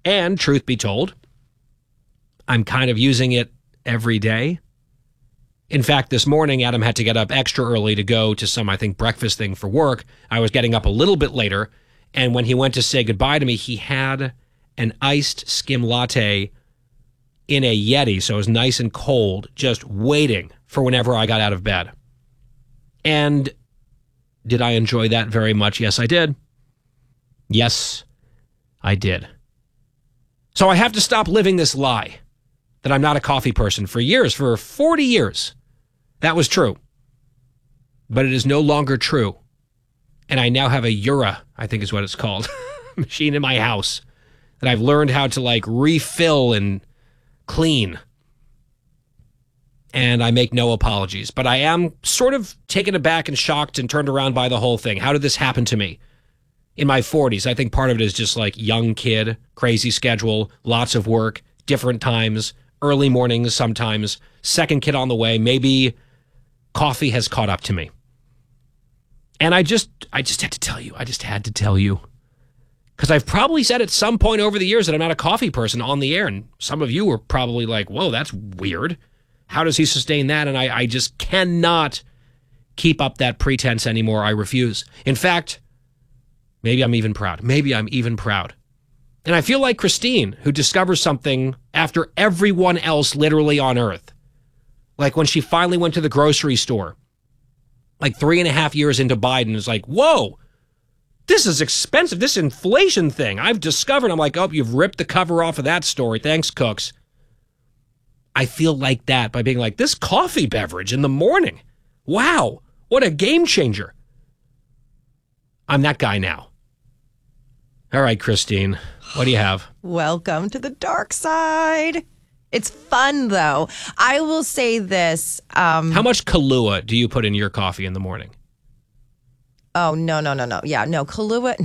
And truth be told, I'm kind of using it every day. In fact, this morning, Adam had to get up extra early to go to some, I think, breakfast thing for work. I was getting up a little bit later. And when he went to say goodbye to me, he had an iced skim latte in a Yeti. So it was nice and cold, just waiting for whenever I got out of bed. And did I enjoy that very much? Yes, I did. Yes, I did. So I have to stop living this lie that I'm not a coffee person. For years, for 40 years, that was true. But it is no longer true. And I now have a Ura, I think is what it's called, machine in my house that I've learned how to like refill and clean. And I make no apologies. But I am sort of taken aback and shocked and turned around by the whole thing. How did this happen to me? In my 40s, I think part of it is just like young kid, crazy schedule, lots of work, different times, early mornings sometimes, second kid on the way. Maybe coffee has caught up to me. And I just had to tell you. I just had to tell you. Because I've probably said at some point over the years that I'm not a coffee person on the air. And some of you were probably like, whoa, that's weird. How does he sustain that? And I just cannot keep up that pretense anymore. I refuse. In fact, maybe I'm even proud. And I feel like Christine, who discovers something after everyone else literally on earth. Like when she finally went to the grocery store, like 3.5 years into Biden, is like, whoa, this is expensive. This inflation thing I've discovered. I'm like, oh, you've ripped the cover off of that story. Thanks, Cooks. I feel like that by being like, this coffee beverage in the morning. Wow, what a game changer. I'm that guy now. All right, Christine, what do you have? Welcome to the dark side. It's fun, though. I will say this. How much Kahlua do you put in your coffee in the morning? Oh, no. Yeah, no. Kahlua,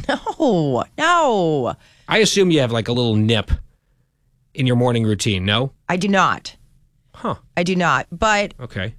no. I assume you have like a little nip in your morning routine, no? I do not. Huh. I do not. But okay.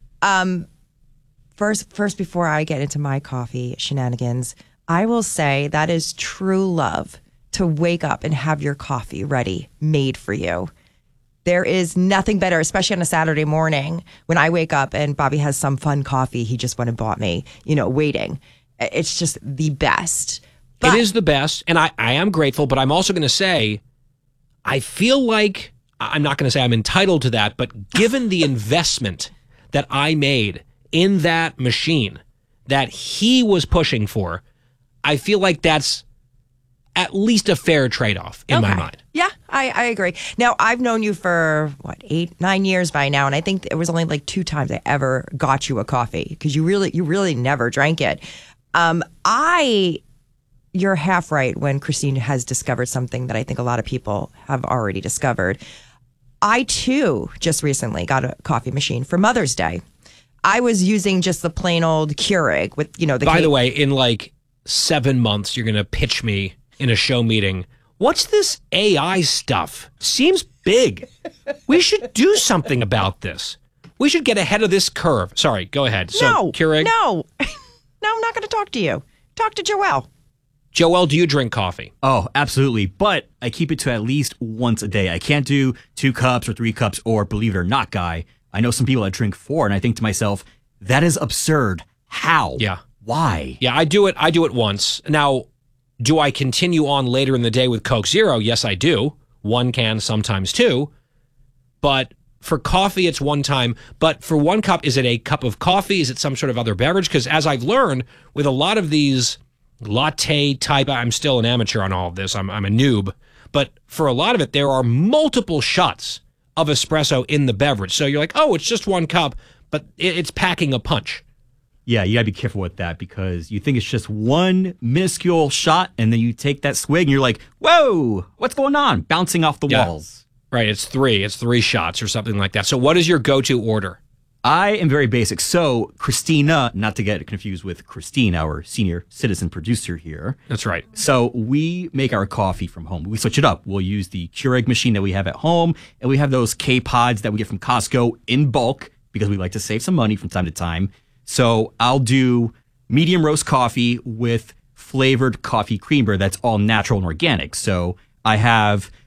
First, before I get into my coffee shenanigans, I will say that is true love to wake up and have your coffee ready, made for you. There is nothing better, especially on a Saturday morning when I wake up and Bobby has some fun coffee he just went and bought me, waiting. It's just the best. But it is the best, and I am grateful, but I'm also going to say, I feel like, I'm not going to say I'm entitled to that, but given the investment that I made in that machine that he was pushing for, I feel like that's at least a fair trade-off in my mind. Yeah, I agree. Now, I've known you for, 8-9 years by now, and I think it was only like 2 times I ever got you a coffee because you really never drank it. You're half right when Christine has discovered something that I think a lot of people have already discovered. I, too, just recently got a coffee machine for Mother's Day. I was using just the plain old Keurig with, By the way, in like 7 months, you're going to pitch me in a show meeting. What's this AI stuff? Seems big. We should do something about this. We should get ahead of this curve. Sorry, go ahead. So, Keurig? No, I'm not going to talk to you. Talk to Joelle. Joelle, do you drink coffee? Oh, absolutely. But I keep it to at least once a day. I can't do 2 cups or 3 cups or, believe it or not, Guy, I know some people that drink 4, and I think to myself, that is absurd. How? Yeah. Why? Yeah, I do it once. Now, do I continue on later in the day with Coke Zero? Yes, I do. 1 can, sometimes 2. But for coffee, it's 1 time. But for 1 cup, is it a cup of coffee? Is it some sort of other beverage? Because as I've learned with a lot of these latte type, I'm still an amateur on all of this. I'm a noob. But for a lot of it, there are multiple shots of espresso in the beverage. So you're like, oh, it's just 1 cup, but it's packing a punch. Yeah, you got to be careful with that because you think it's just 1 minuscule shot, and then you take that swig and you're like, whoa, what's going on? Bouncing off the walls. Right, it's 3. It's 3 shots or something like that. So what is your go-to order? I am very basic. So Christina, not to get confused with Christine, our senior citizen producer here. That's right. So we make our coffee from home. We switch it up. We'll use the Keurig machine that we have at home, and we have those K-Pods that we get from Costco in bulk because we like to save some money from time to time. So I'll do medium roast coffee with flavored coffee creamer that's all natural and organic. So I have